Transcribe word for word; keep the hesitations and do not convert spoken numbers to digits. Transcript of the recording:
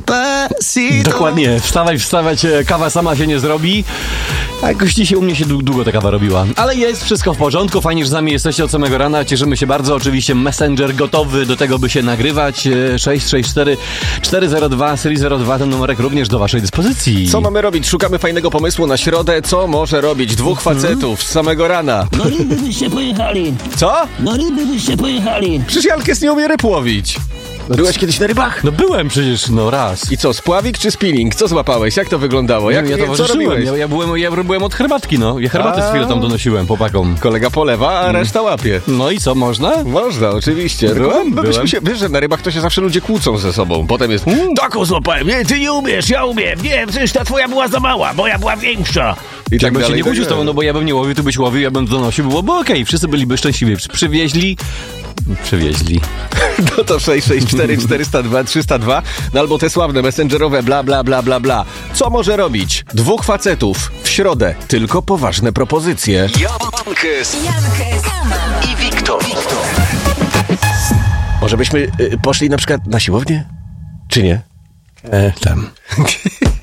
Despacito. Dokładnie, wstawaj, wstawać, kawa sama się nie zrobi. A jakoś dzisiaj u mnie się długo ta kawa robiła. Ale jest wszystko w porządku, fajnie, że z nami jesteście od samego rana, cieszymy się bardzo. Oczywiście Messenger gotowy do tego, by się nagrywać. sześć sześć cztery cztery zero dwa zero dwa, ten numerek również do waszej dyspozycji. Co mamy robić? Szukamy fajnego pomysłu na środę. Co może robić dwóch facetów z samego rana? No ryby byście pojechali. Co? No ryby byście pojechali. Przecież Jalkes nie umie ryb łowić. Byłeś kiedyś na rybach? No byłem przecież, no raz. I co, spławik czy spinning? Co złapałeś? Jak to wyglądało? Jak, ja co towarzyszyłem, robiłeś? ja, ja, byłem, ja byłem od herbatki, no. Ja herbatę A. z chwilę tam donosiłem chłopakom. Kolega polewa, a reszta łapie. No i co, można? Można, oczywiście. Byłem, Tylko, byłem. Się, wiesz, że na rybach to się zawsze ludzie kłócą ze sobą. Potem jest... Taką złapałem. Nie, ty nie umiesz, ja umiem. Nie, przecież ta twoja była za mała, moja była większa. I tak Jakbym się dalej, nie tak kłócił z tobą, dalej. no bo ja bym nie łowił, ty byś łowił, ja bym donosił, byłoby okej, wszyscy byliby szczęśliwi. Przywieźli, przywieźli. No to sześć sześć cztery cztery zero dwa trzy zero dwa, no albo te sławne messengerowe bla bla bla bla bla. Co może robić dwóch facetów w środę? Tylko poważne propozycje. Jankes i Wiktor. Może byśmy y, poszli na przykład na siłownię? Czy nie? E, tam.